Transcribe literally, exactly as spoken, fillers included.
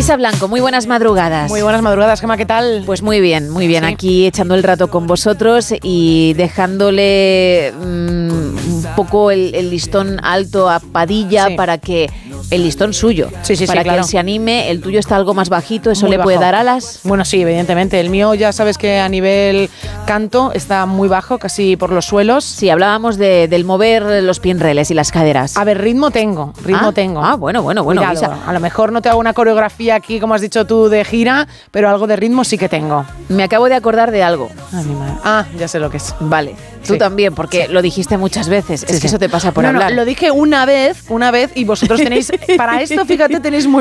Isa Blanco, muy buenas madrugadas. Muy buenas madrugadas, Gemma, ¿qué tal? Pues muy bien, muy bien. ¿Sí? Aquí echando el rato con vosotros y dejándole mmm, un poco el, el listón alto a Padilla sí. para que... El listón suyo, sí, sí, para sí, que claro. él se anime. El tuyo está algo más bajito, ¿eso muy le bajo. puede dar alas? Bueno, sí, evidentemente. El mío ya sabes que a nivel canto está muy bajo, casi por los suelos. Sí, hablábamos de, del mover los pinreles y las caderas. A ver, ritmo tengo, ritmo ah, tengo. Ah, bueno, bueno, bueno. Cuidado, Isa. A lo mejor no te hago una coreografía aquí, como has dicho tú, de gira, pero algo de ritmo sí que tengo. Me acabo de acordar de algo. Ay, mi madre. Ah, ya sé lo que es. Vale. Tú sí. también, porque sí. lo dijiste muchas veces. Sí, es que sí. eso te pasa por no, hablar. No, lo dije una vez, una vez, y vosotros tenéis, para esto, fíjate, tenéis muy